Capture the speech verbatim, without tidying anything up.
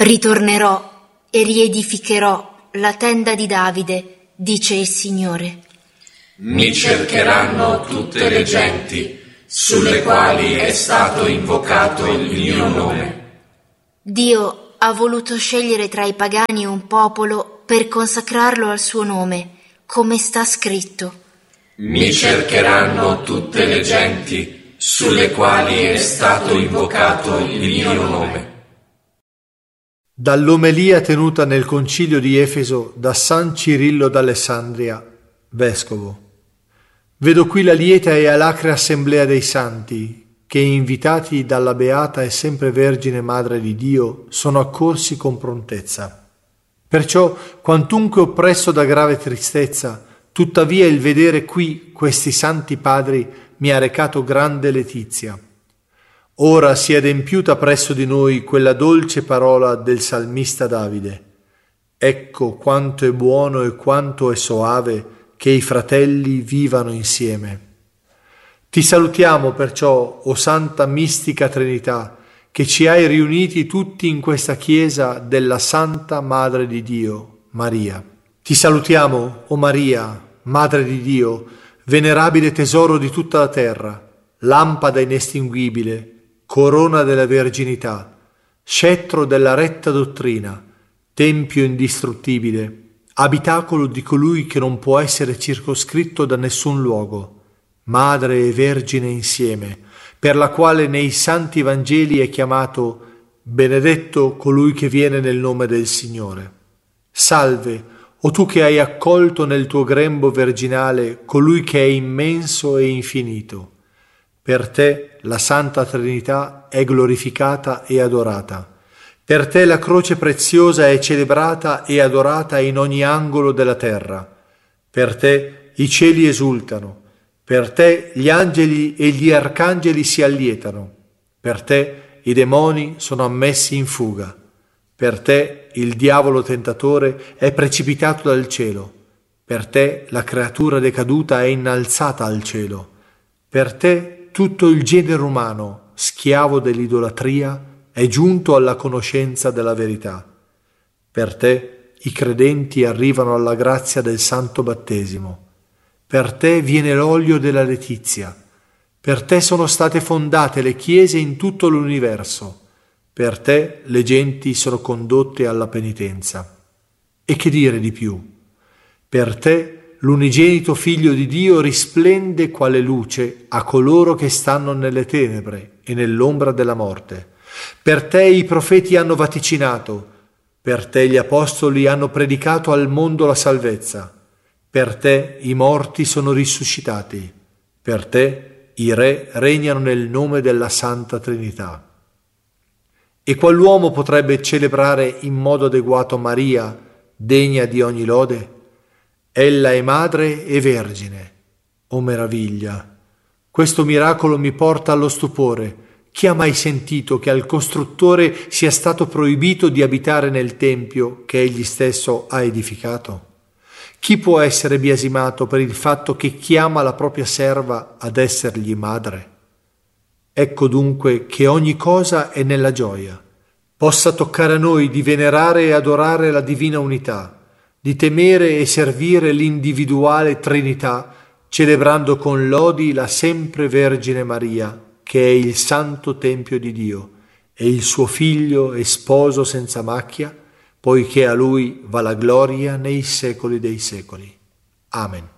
Ritornerò e riedificherò la tenda di Davide, dice il Signore. Mi cercheranno tutte le genti, sulle quali è stato invocato il mio nome. Dio ha voluto scegliere tra i pagani un popolo per consacrarlo al suo nome, come sta scritto. Mi cercheranno tutte le genti, sulle quali è stato invocato il mio nome. Dall'omelia tenuta nel concilio di Efeso da San Cirillo d'Alessandria, vescovo. Vedo qui la lieta e alacre assemblea dei santi, che invitati dalla beata e sempre Vergine Madre di Dio sono accorsi con prontezza. Perciò, quantunque oppresso da grave tristezza, tuttavia il vedere qui questi santi padri mi ha recato grande letizia. Ora si è adempiuta presso di noi quella dolce parola del salmista Davide. Ecco quanto è buono e quanto è soave che i fratelli vivano insieme. Ti salutiamo perciò, o Santa Mistica Trinità, che ci hai riuniti tutti in questa chiesa della Santa Madre di Dio, Maria. Ti salutiamo, o Maria, Madre di Dio, venerabile tesoro di tutta la terra, lampada inestinguibile, corona della verginità, scettro della retta dottrina, tempio indistruttibile, abitacolo di colui che non può essere circoscritto da nessun luogo, Madre e Vergine insieme, per la quale nei santi Vangeli è chiamato benedetto colui che viene nel nome del Signore. Salve, o tu che hai accolto nel tuo grembo virginale colui che è immenso e infinito. Per te la Santa Trinità è glorificata e adorata. Per te la croce preziosa è celebrata e adorata in ogni angolo della terra. Per te i cieli esultano. Per te gli angeli e gli arcangeli si allietano. Per te i demoni sono ammessi in fuga. Per te il diavolo tentatore è precipitato dal cielo. Per te la creatura decaduta è innalzata al cielo. Per te tutto il genere umano, schiavo dell'idolatria, è giunto alla conoscenza della verità. Per te i credenti arrivano alla grazia del santo battesimo. Per te viene l'olio della letizia. Per te sono state fondate le chiese in tutto l'universo. Per te le genti sono condotte alla penitenza. E che dire di più? Per te l'unigenito Figlio di Dio risplende quale luce a coloro che stanno nelle tenebre e nell'ombra della morte. Per te i profeti hanno vaticinato. Per te gli apostoli hanno predicato al mondo la salvezza. Per te i morti sono risuscitati, per te i re regnano nel nome della Santa Trinità. E qual'uomo potrebbe celebrare in modo adeguato Maria, degna di ogni lode? Ella è madre e vergine. Oh meraviglia! Questo miracolo mi porta allo stupore. Chi ha mai sentito che al costruttore sia stato proibito di abitare nel tempio che egli stesso ha edificato? Chi può essere biasimato per il fatto che chiama la propria serva ad essergli madre? Ecco dunque che ogni cosa è nella gioia. Possa toccare a noi di venerare e adorare la divina unità, di temere e servire l'individuale Trinità, celebrando con lodi la sempre Vergine Maria, che è il santo Tempio di Dio, e il suo Figlio e sposo senza macchia, poiché a Lui va la gloria nei secoli dei secoli. Amen.